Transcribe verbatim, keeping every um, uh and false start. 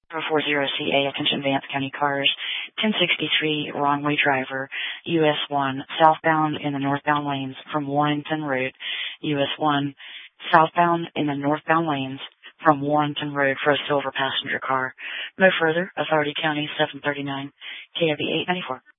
zero four zero C A, attention Vance County cars, ten sixty-three, wrong way driver, U S one, southbound in the northbound lanes from Warrenton Road, U S one, southbound in the northbound lanes from Warrenton Road for a silver passenger car. No further, Authority County seven thirty-nine, K O B eight ninety-four.